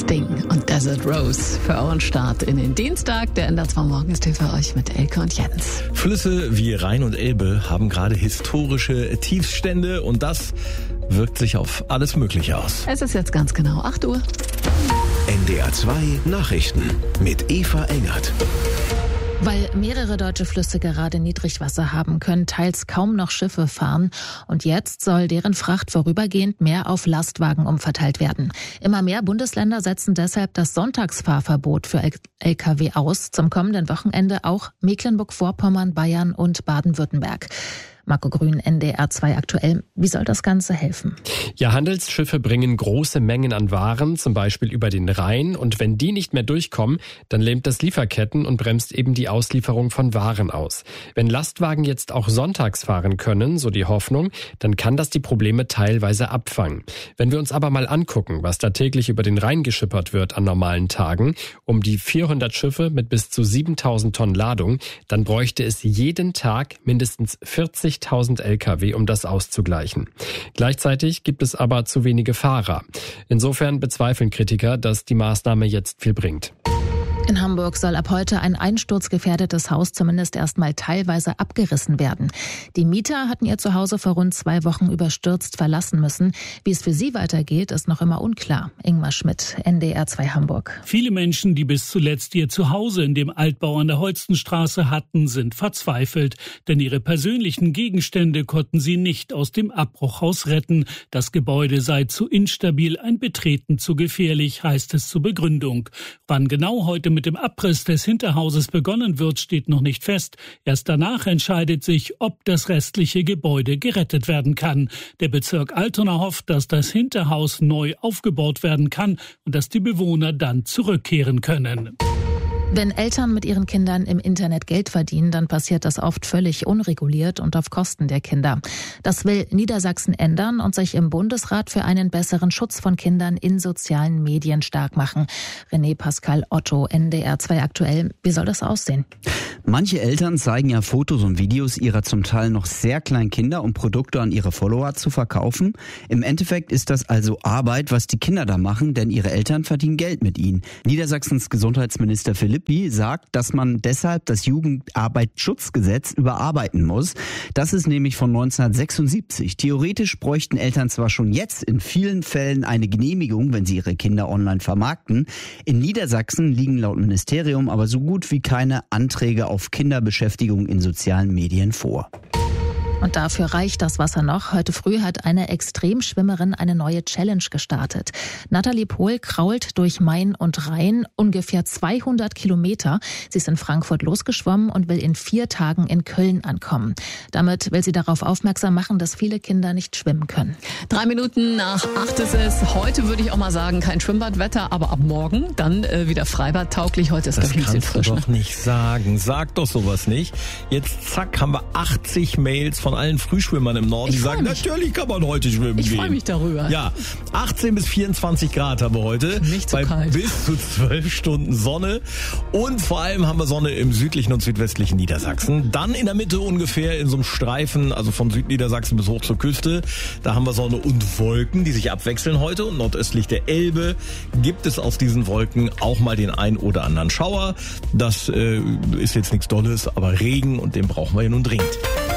Sting und Desert Rose für euren Start in den Dienstag. Der NDR 2 Morgen ist hier für euch mit Elke und Jens. Flüsse wie Rhein und Elbe haben gerade historische Tiefstände und das wirkt sich auf alles Mögliche aus. Es ist jetzt ganz genau 8 Uhr. NDR 2 Nachrichten mit Eva Engert. Weil mehrere deutsche Flüsse gerade Niedrigwasser haben, können teils kaum noch Schiffe fahren. Und jetzt soll deren Fracht vorübergehend mehr auf Lastwagen umverteilt werden. Immer mehr Bundesländer setzen deshalb das Sonntagsfahrverbot für Lkw aus. Zum kommenden Wochenende auch Mecklenburg-Vorpommern, Bayern und Baden-Württemberg. Marco Grün, NDR 2 aktuell. Wie soll das Ganze helfen? Ja, Handelsschiffe bringen große Mengen an Waren, zum Beispiel über den Rhein. Und wenn die nicht mehr durchkommen, dann lähmt das Lieferketten und bremst eben die Auslieferung von Waren aus. Wenn Lastwagen jetzt auch sonntags fahren können, so die Hoffnung, dann kann das die Probleme teilweise abfangen. Wenn wir uns aber mal angucken, was da täglich über den Rhein geschippert wird an normalen Tagen, um die 400 Schiffe mit bis zu 7.000 Tonnen Ladung, dann bräuchte es jeden Tag mindestens 40.000 Lkw, um das auszugleichen. Gleichzeitig gibt es aber zu wenige Fahrer. Insofern bezweifeln Kritiker, dass die Maßnahme jetzt viel bringt. In Hamburg soll ab heute ein einsturzgefährdetes Haus zumindest erstmal teilweise abgerissen werden. Die Mieter hatten ihr Zuhause vor rund 2 Wochen überstürzt verlassen müssen. Wie es für sie weitergeht, ist noch immer unklar. Ingmar Schmidt, NDR 2 Hamburg. Viele Menschen, die bis zuletzt ihr Zuhause in dem Altbau an der Holstenstraße hatten, sind verzweifelt. Denn ihre persönlichen Gegenstände konnten sie nicht aus dem Abbruchhaus retten. Das Gebäude sei zu instabil, ein Betreten zu gefährlich, heißt es zur Begründung. Wann genau heute mit dem Abriss des Hinterhauses begonnen wird, steht noch nicht fest. Erst danach entscheidet sich, ob das restliche Gebäude gerettet werden kann. Der Bezirk Altona hofft, dass das Hinterhaus neu aufgebaut werden kann und dass die Bewohner dann zurückkehren können. Wenn Eltern mit ihren Kindern im Internet Geld verdienen, dann passiert das oft völlig unreguliert und auf Kosten der Kinder. Das will Niedersachsen ändern und sich im Bundesrat für einen besseren Schutz von Kindern in sozialen Medien stark machen. René Pascal Otto, NDR 2 aktuell. Wie soll das aussehen? Manche Eltern zeigen ja Fotos und Videos ihrer zum Teil noch sehr kleinen Kinder, um Produkte an ihre Follower zu verkaufen. Im Endeffekt ist das also Arbeit, was die Kinder da machen, denn ihre Eltern verdienen Geld mit ihnen. Niedersachsens Gesundheitsminister Philippi sagt, dass man deshalb das Jugendarbeitsschutzgesetz überarbeiten muss. Das ist nämlich von 1976. Theoretisch bräuchten Eltern zwar schon jetzt in vielen Fällen eine Genehmigung, wenn sie ihre Kinder online vermarkten. In Niedersachsen liegen laut Ministerium aber so gut wie keine Anträge auf Kinderbeschäftigung in sozialen Medien vor. Und dafür reicht das Wasser noch. Heute früh hat eine Extremschwimmerin eine neue Challenge gestartet. Nathalie Pohl krault durch Main und Rhein ungefähr 200 Kilometer. Sie ist in Frankfurt losgeschwommen und will in 4 Tagen in Köln ankommen. Damit will sie darauf aufmerksam machen, dass viele Kinder nicht schwimmen können. 3 Minuten nach 8 ist es. Heute würde ich auch mal sagen, kein Schwimmbadwetter, aber ab morgen dann wieder freibadtauglich. Heute ist das ein bisschen frisch. Das kannst du doch nicht sagen. Sag doch sowas nicht. Jetzt zack, haben wir 80 Mails von allen Frühschwimmern im Norden, die sagen, natürlich kann man heute schwimmen gehen. Ich freue mich darüber. Ja, 18 bis 24 Grad haben wir heute. Nicht so kalt. Bis zu 12 Stunden Sonne. Und vor allem haben wir Sonne im südlichen und südwestlichen Niedersachsen. Dann in der Mitte ungefähr in so einem Streifen, also von Südniedersachsen bis hoch zur Küste. Da haben wir Sonne und Wolken, die sich abwechseln heute. Und nordöstlich der Elbe gibt es aus diesen Wolken auch mal den ein oder anderen Schauer. Das ist jetzt nichts Dolles, aber Regen, und den brauchen wir ja nun dringend.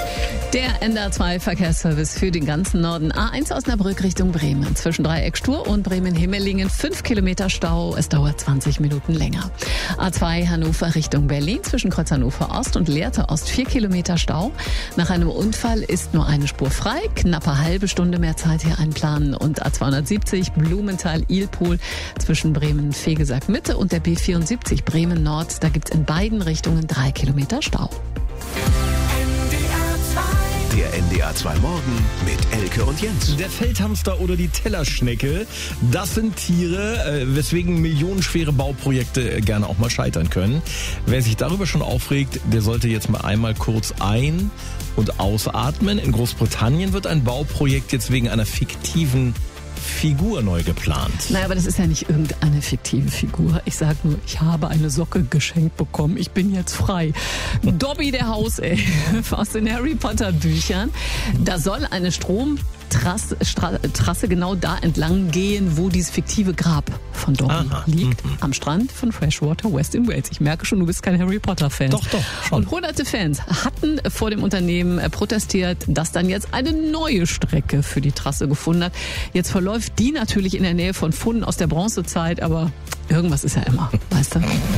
Der NDR 2 Verkehrsservice für den ganzen Norden. A1 Osnabrück Richtung Bremen. Zwischen Dreieck Stur und Bremen-Himmelingen 5 Kilometer Stau. Es dauert 20 Minuten länger. A2 Hannover Richtung Berlin. Zwischen Kreuz Hannover Ost und Lehrte Ost 4 Kilometer Stau. Nach einem Unfall ist nur eine Spur frei. Knappe halbe Stunde mehr Zeit hier einplanen. Und A270 Blumenthal-Ilpol zwischen Bremen-Fegesack Mitte und der B74 Bremen Nord. Da gibt's in beiden Richtungen 3 Kilometer Stau. Der NDR 2 Morgen mit Elke und Jens. Der Feldhamster oder die Tellerschnecke, das sind Tiere, weswegen millionenschwere Bauprojekte gerne auch mal scheitern können. Wer sich darüber schon aufregt, der sollte jetzt mal einmal kurz ein- und ausatmen. In Großbritannien wird ein Bauprojekt jetzt wegen einer fiktiven Figur neu geplant. Naja, aber das ist ja nicht irgendeine fiktive Figur. Ich sag nur, ich habe eine Socke geschenkt bekommen. Ich bin jetzt frei. Dobby der Hauself aus den Harry Potter Büchern. Da soll eine Trasse genau da entlang gehen, wo dieses fiktive Grab von Dobby liegt. Am Strand von Freshwater West in Wales. Ich merke schon, du bist kein Harry Potter-Fan. Doch, schon. Und hunderte Fans hatten vor dem Unternehmen protestiert, das dann jetzt eine neue Strecke für die Trasse gefunden hat. Jetzt verläuft die natürlich in der Nähe von Funden aus der Bronzezeit, aber irgendwas ist ja immer, weißt du?